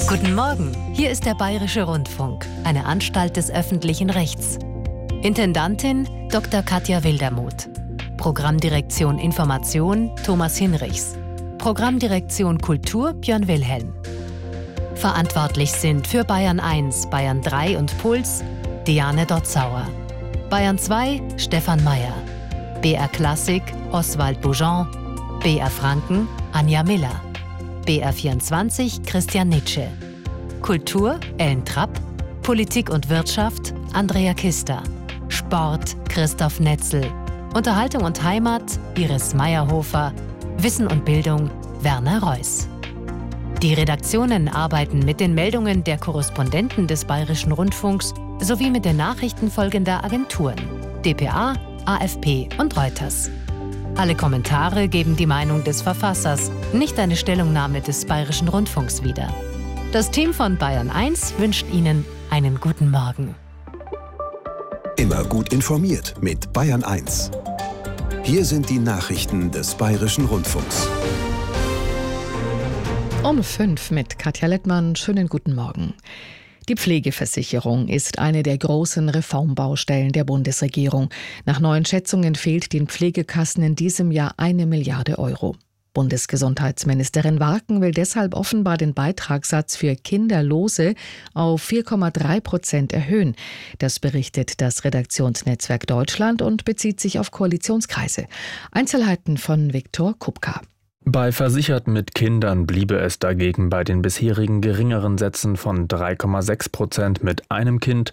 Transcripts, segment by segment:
Guten Morgen, hier ist der Bayerische Rundfunk, eine Anstalt des öffentlichen Rechts. Intendantin Dr. Katja Wildermuth. Programmdirektion Information Thomas Hinrichs. Programmdirektion Kultur Björn Wilhelm. Verantwortlich sind für Bayern 1, Bayern 3 und Puls Diane Dotzauer. Bayern 2 Stefan Mayer. BR Klassik Oswald Boujon. BR Franken Anja Miller. BR24 Christian Nitsche. Kultur Ellen Trapp. Politik und Wirtschaft Andrea Kister. Sport Christoph Netzel. Unterhaltung und Heimat Iris Meyerhofer. Wissen und Bildung Werner Reuss. Die Redaktionen arbeiten mit den Meldungen der Korrespondenten des Bayerischen Rundfunks sowie mit den Nachrichten folgender Agenturen: dpa, AFP und Reuters. Alle Kommentare geben die Meinung des Verfassers, nicht eine Stellungnahme des Bayerischen Rundfunks wieder. Das Team von Bayern 1 wünscht Ihnen einen guten Morgen. Immer gut informiert mit Bayern 1. Hier sind die Nachrichten des Bayerischen Rundfunks. Um 5 mit Katja Lettmann. Schönen guten Morgen. Die Pflegeversicherung ist eine der großen Reformbaustellen der Bundesregierung. Nach neuen Schätzungen fehlt den Pflegekassen in diesem Jahr 1 Milliarde Euro. Bundesgesundheitsministerin Warken will deshalb offenbar den Beitragssatz für Kinderlose auf 4,3% erhöhen. Das berichtet das Redaktionsnetzwerk Deutschland und bezieht sich auf Koalitionskreise. Einzelheiten von Viktor Kupka. Bei Versicherten mit Kindern bliebe es dagegen bei den bisherigen geringeren Sätzen von 3,6% mit einem Kind,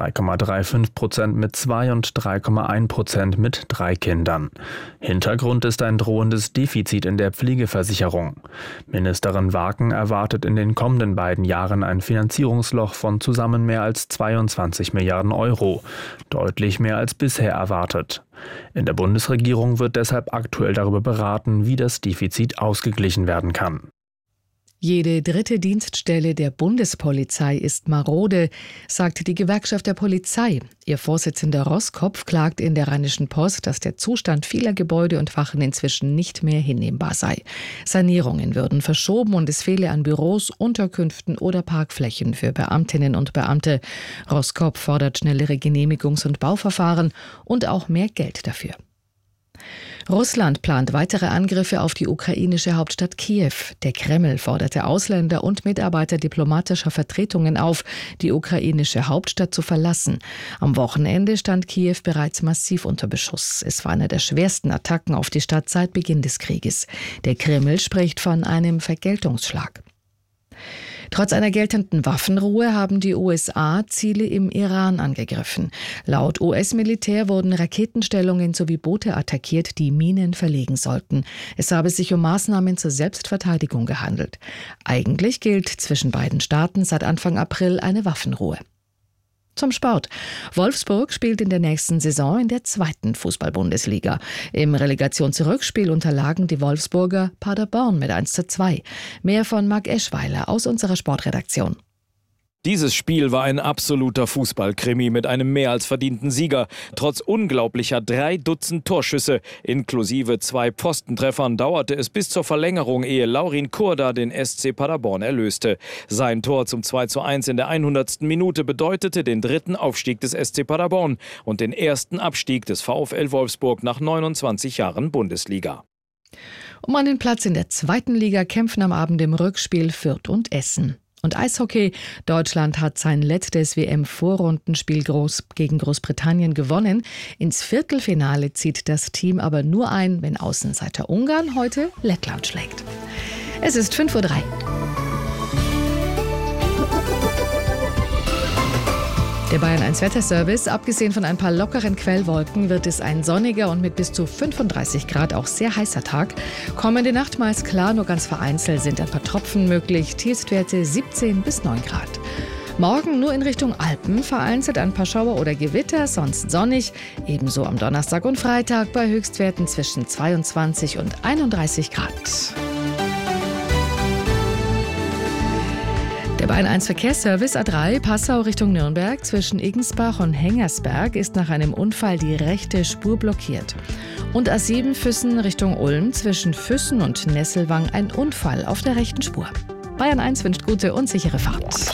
3,35% mit 2 und 3,1% mit 3 Kindern. Hintergrund ist ein drohendes Defizit in der Pflegeversicherung. Ministerin Warken erwartet in den kommenden beiden Jahren ein Finanzierungsloch von zusammen mehr als 22 Milliarden Euro, deutlich mehr als bisher erwartet. In der Bundesregierung wird deshalb aktuell darüber beraten, wie das Defizit ausgeglichen werden kann. Jede dritte Dienststelle der Bundespolizei ist marode, sagt die Gewerkschaft der Polizei. Ihr Vorsitzender Roskopf klagt in der Rheinischen Post, dass der Zustand vieler Gebäude und Wachen inzwischen nicht mehr hinnehmbar sei. Sanierungen würden verschoben und es fehle an Büros, Unterkünften oder Parkflächen für Beamtinnen und Beamte. Roskopf fordert schnellere Genehmigungs- und Bauverfahren und auch mehr Geld dafür. Russland plant weitere Angriffe auf die ukrainische Hauptstadt Kiew. Der Kreml forderte Ausländer und Mitarbeiter diplomatischer Vertretungen auf, die ukrainische Hauptstadt zu verlassen. Am Wochenende stand Kiew bereits massiv unter Beschuss. Es war eine der schwersten Attacken auf die Stadt seit Beginn des Krieges. Der Kreml spricht von einem Vergeltungsschlag. Trotz einer geltenden Waffenruhe haben die USA Ziele im Iran angegriffen. Laut US-Militär wurden Raketenstellungen sowie Boote attackiert, die Minen verlegen sollten. Es habe sich um Maßnahmen zur Selbstverteidigung gehandelt. Eigentlich gilt zwischen beiden Staaten seit Anfang April eine Waffenruhe. Zum Sport. Wolfsburg spielt in der nächsten Saison in der 2. Fußball-Bundesliga. Im Relegationsrückspiel unterlagen die Wolfsburger Paderborn mit 1:2. Mehr von Marc Eschweiler aus unserer Sportredaktion. Dieses Spiel war ein absoluter Fußballkrimi mit einem mehr als verdienten Sieger. Trotz unglaublicher 3 Dutzend Torschüsse, inklusive 2 Pfostentreffern, dauerte es bis zur Verlängerung, ehe Laurin Kurda den SC Paderborn erlöste. Sein Tor zum 2:1 in der 100. Minute bedeutete den 3. Aufstieg des SC Paderborn und den ersten Abstieg des VfL Wolfsburg nach 29 Jahren Bundesliga. Um an den Platz in der 2. Liga kämpfen am Abend im Rückspiel Fürth und Essen. Und Eishockey. Deutschland hat sein letztes WM-Vorrundenspiel gegen Großbritannien gewonnen. Ins Viertelfinale zieht das Team aber nur ein, wenn Außenseiter Ungarn heute Lettland schlägt. Es ist 5:03 Uhr. Der Bayern 1 Wetterservice. Abgesehen von ein paar lockeren Quellwolken wird es ein sonniger und mit bis zu 35 Grad auch sehr heißer Tag. Kommende Nacht meist klar, nur ganz vereinzelt sind ein paar Tropfen möglich. Tiefstwerte 17 bis 9 Grad. Morgen nur in Richtung Alpen, vereinzelt ein paar Schauer oder Gewitter, sonst sonnig. Ebenso am Donnerstag und Freitag bei Höchstwerten zwischen 22 und 31 Grad. Der Bayern 1 Verkehrsservice A3 Passau Richtung Nürnberg zwischen Igensbach und Hengersberg ist nach einem Unfall die rechte Spur blockiert. Und A7 Füssen Richtung Ulm zwischen Füssen und Nesselwang ein Unfall auf der rechten Spur. Bayern 1 wünscht gute und sichere Fahrt.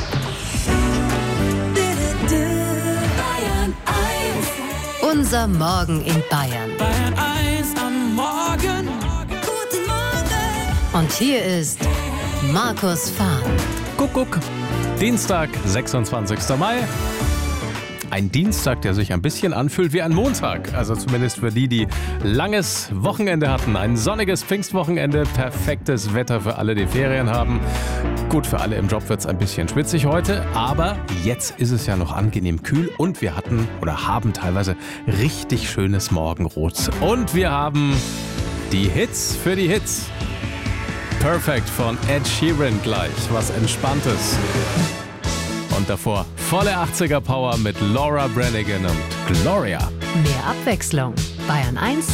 Unser Morgen in Bayern. Bayern 1 am Morgen. Guten Morgen. Und hier ist Markus Fahn. Kuckuck. Dienstag, 26. Mai. Ein Dienstag, der sich ein bisschen anfühlt wie ein Montag. Also zumindest für die, die langes Wochenende hatten. Ein sonniges Pfingstwochenende, perfektes Wetter für alle, die Ferien haben. Gut, für alle im Job wird es ein bisschen schwitzig heute, aber jetzt ist es ja noch angenehm kühl und wir hatten oder haben teilweise richtig schönes Morgenrot. Und wir haben die Hits für die Hits. Perfect von Ed Sheeran gleich, was Entspanntes. Und davor volle 80er Power mit Laura Branigan und Gloria. Mehr Abwechslung. Bayern 1